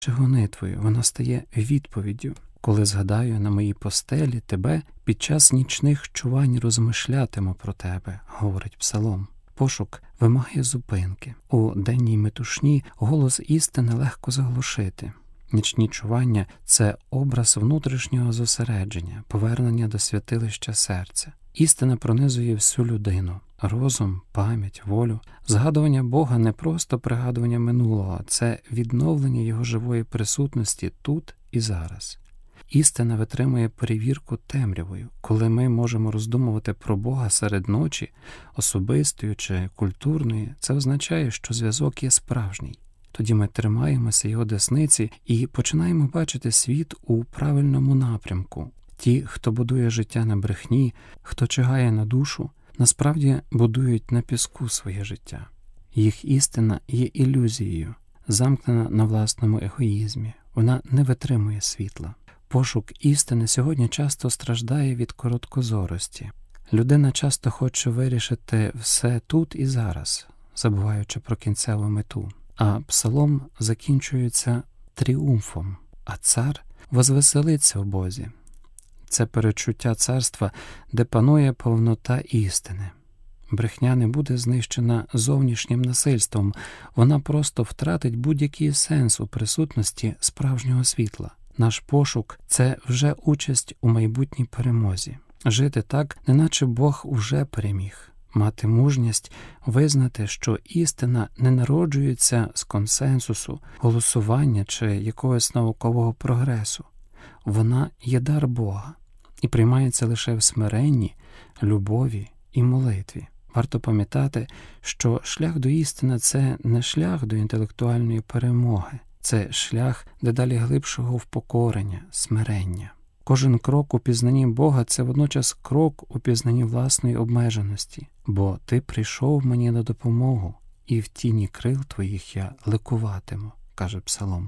чи гонитвою, вона стає відповіддю. Коли згадаю на моїй постелі тебе, під час нічних чувань розмишлятиму про тебе, говорить Псалом. Пошук вимагає зупинки. У денній метушні голос істини легко заглушити. Нічні чування – це образ внутрішнього зосередження, повернення до святилища серця. Істина пронизує всю людину – розум, пам'ять, волю. Згадування Бога не просто пригадування минулого, це відновлення Його живої присутності тут і зараз. Істина витримує перевірку темрявою. Коли ми можемо роздумувати про Бога серед ночі, особистої чи культурної, це означає, що зв'язок є справжній. Тоді ми тримаємося Його десниці і починаємо бачити світ у правильному напрямку. Ті, хто будує життя на брехні, хто чигає на душу, насправді будують на піску своє життя. Їх істина є ілюзією, замкнена на власному егоїзмі. Вона не витримує світла. Пошук істини сьогодні часто страждає від короткозорості. Людина часто хоче вирішити все тут і зараз, забуваючи про кінцеву мету. А псалом закінчується тріумфом, а цар возвеселиться в Бозі. Це передчуття царства, де панує повнота істини. Брехня не буде знищена зовнішнім насильством, вона просто втратить будь-який сенс у присутності справжнього світла. Наш пошук – це вже участь у майбутній перемозі. Жити так, неначе Бог уже переміг. Мати мужність визнати, що істина не народжується з консенсусу, голосування чи якогось наукового прогресу. Вона є дар Бога і приймається лише в смиренні, любові і молитві. Варто пам'ятати, що шлях до істини – це не шлях до інтелектуальної перемоги. Це шлях дедалі глибшого впокорення, смирення. Кожен крок у пізнанні Бога – це водночас крок у пізнанні власної обмеженості. Бо Ти прийшов мені на допомогу, і в тіні крил Твоїх я ликуватиму, каже Псалом.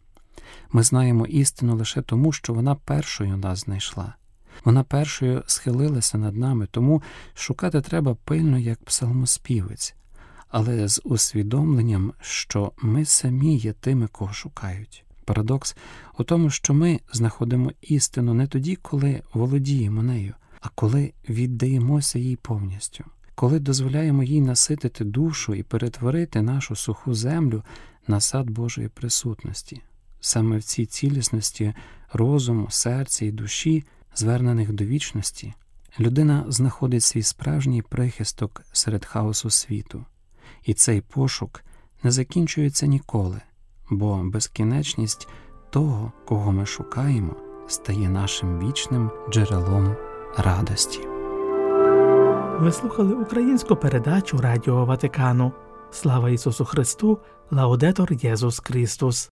Ми знаємо істину лише тому, що вона першою нас знайшла. Вона першою схилилася над нами, тому шукати треба пильно, як псалмоспівець, але з усвідомленням, що ми самі є тими, кого шукають. Парадокс у тому, що ми знаходимо істину не тоді, коли володіємо нею, а коли віддаємося їй повністю, коли дозволяємо їй наситити душу і перетворити нашу суху землю на сад Божої присутності. Саме в цій цілісності розуму, серця і душі, звернених до вічності, людина знаходить свій справжній прихисток серед хаосу світу. І цей пошук не закінчується ніколи, бо безкінечність того, кого ми шукаємо, стає нашим вічним джерелом радості. Ви слухали українську передачу Радіо Ватикану. Слава Ісусу Христу! Лаудетор Єсус Христос!